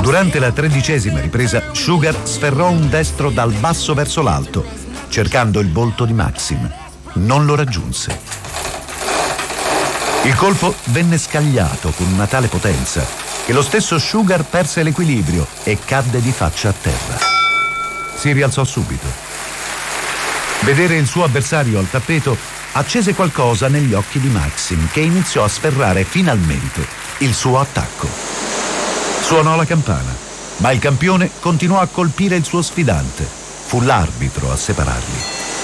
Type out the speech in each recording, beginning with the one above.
Durante la 13ª ripresa, Sugar sferrò un destro dal basso verso l'alto, cercando il volto di Maxim. Non lo raggiunse. Il colpo venne scagliato con una tale potenza che lo stesso Sugar perse l'equilibrio e cadde di faccia a terra. Si rialzò subito. Vedere il suo avversario al tappeto accese qualcosa negli occhi di Maxim, che iniziò a sferrare finalmente il suo attacco. Suonò la campana, ma il campione continuò a colpire il suo sfidante. Fu l'arbitro a separarli.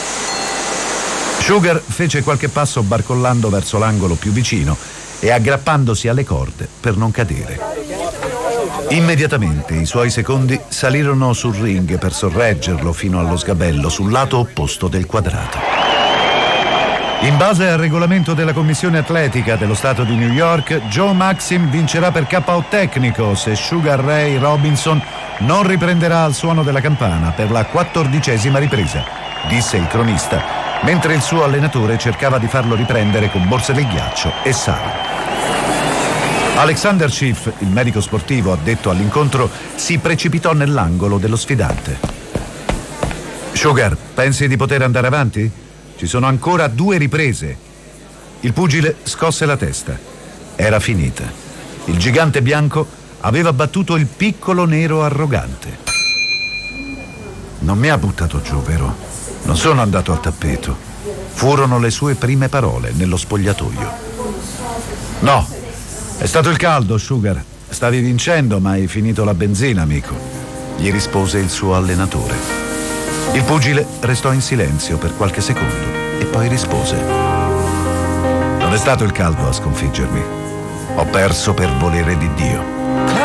Sugar fece qualche passo barcollando verso l'angolo più vicino e aggrappandosi alle corde per non cadere. Immediatamente i suoi secondi salirono sul ring per sorreggerlo fino allo sgabello sul lato opposto del quadrato. In base al regolamento della Commissione Atletica dello Stato di New York, Joe Maxim vincerà per KO tecnico se Sugar Ray Robinson non riprenderà al suono della campana per la 14ª ripresa, disse il cronista, mentre il suo allenatore cercava di farlo riprendere con borse del ghiaccio e sale. Alexander Schiff, il medico sportivo addetto all'incontro, si precipitò nell'angolo dello sfidante. Sugar, pensi di poter andare avanti? Ci sono ancora 2 riprese. Il pugile scosse la testa. Era finita. Il gigante bianco aveva battuto il piccolo nero arrogante. Non mi ha buttato giù, vero? Non sono andato al tappeto. Furono le sue prime parole nello spogliatoio. No, è stato il caldo, Sugar. Stavi vincendo, ma hai finito la benzina, amico, gli rispose il suo allenatore. Il pugile restò in silenzio per qualche secondo e poi rispose: non è stato il caldo a sconfiggermi. Ho perso per volere di Dio.